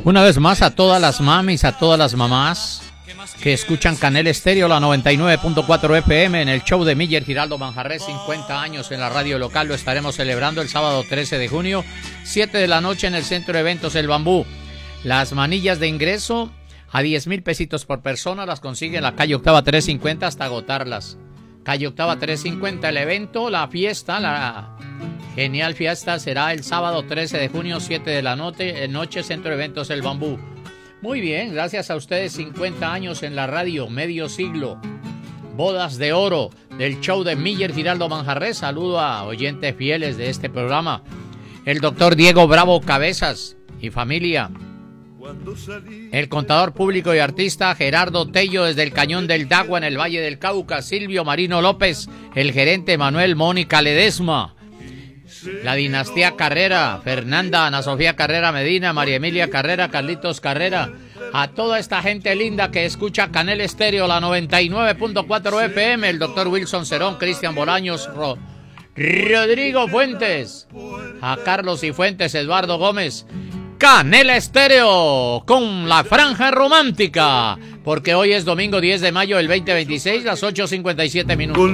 Una vez más a todas las mamis, a todas las mamás que escuchan Canal Estéreo, la 99.4 FM, en el show de Miller Giraldo Manjarres, 50 años en la radio local. Lo estaremos celebrando el sábado 13 de junio, 7 de la noche en el Centro de Eventos El Bambú. Las manillas de ingreso a 10,000 pesitos por persona las consigue en la calle Octava 350 hasta agotarlas. Calle Octava 350, el evento, la fiesta, la genial fiesta será el sábado 13 de junio, 7 de la noche, Centro de Eventos El Bambú. Muy bien, gracias a ustedes, 50 años en la radio, medio siglo, bodas de oro del show de Miller Giraldo Manjarres. Saludo a oyentes fieles de este programa, el doctor Diego Bravo Cabezas y familia, el contador público y artista Gerardo Tello desde el Cañón del Dagua en el Valle del Cauca, Silvio Marino López, el gerente Manuel Mónica Ledesma, la dinastía Carrera, Fernanda, Ana Sofía Carrera Medina, María Emilia Carrera, Carlitos Carrera, a toda esta gente linda que escucha Canal Estéreo, la 99.4 FM, el doctor Wilson Cerón, Cristian Bolaños, Rodrigo Fuentes, a Carlos y Fuentes, Eduardo Gómez. Canal Estéreo con la franja romántica, porque hoy es domingo 10 de mayo del 2026, las 8:57 minutos.